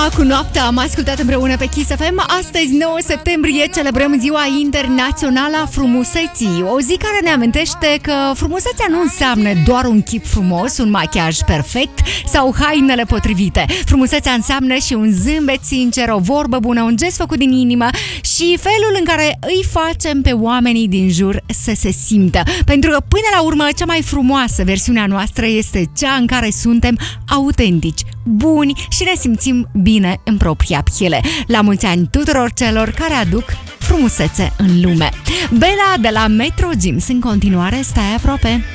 Cu noaptea am ascultat împreună pe Kiss FM. Astăzi, 9 septembrie, celebrăm Ziua Internațională a Frumuseții. O zi care ne amintește că frumusețea nu înseamnă doar un chip frumos, un machiaj perfect sau hainele potrivite. Frumusețea înseamnă și un zâmbet sincer, o vorbă bună, un gest făcut din inimă și felul în care îi facem pe oamenii din jur să se simtă. Pentru că, până la urmă, cea mai frumoasă versiunea noastră este cea în care suntem autentici, buni și ne simțim bine în propria piele. La mulți ani tuturor celor care aduc frumusețe în lume. Bella de la Metro Gyms în continuare, stai aproape.